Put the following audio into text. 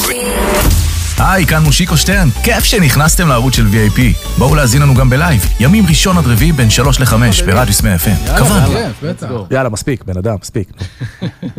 היי, כאן מושיקו שטרן, כיף שנכנסתם לערוץ של VIP. בואו להזין לנו גם בלייב, ימים ראשון עד רביעי בין 3 ל-5 ברדיוס 100 FM. קבענו. יאללה, מספיק, בן אדם, מספיק.